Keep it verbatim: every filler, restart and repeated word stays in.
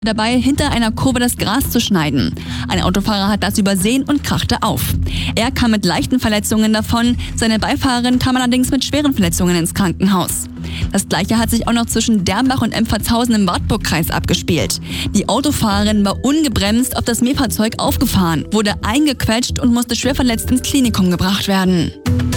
dabei, hinter einer Kurve das Gras zu schneiden. Ein Autofahrer hat das übersehen und krachte auf. Er kam mit leichten Verletzungen davon, seine Beifahrerin kam allerdings mit schweren Verletzungen ins Krankenhaus. Das Gleiche hat sich auch noch zwischen Dermbach und Empfalzhausen im Wartburgkreis abgespielt. Die Autofahrerin war ungebremst auf das Mähfahrzeug aufgefahren, wurde eingequetscht und musste schwer verletzt ins Klinikum gebracht werden.